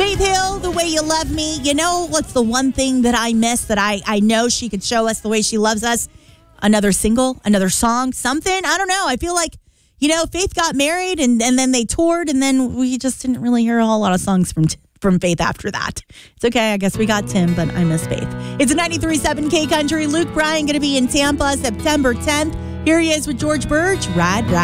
Faith Hill, The Way You Love Me. You know what's the one thing that I miss that I know she could show us the way she loves us? Another single, another song, something. I don't know. I feel like, Faith got married and then they toured and then we just didn't really hear a whole lot of songs from Faith after that. It's okay. I guess we got Tim, but I miss Faith. It's a 93.7 K Country. Luke Bryan going to be in Tampa September 10th. Here he is with George Birch. Ride.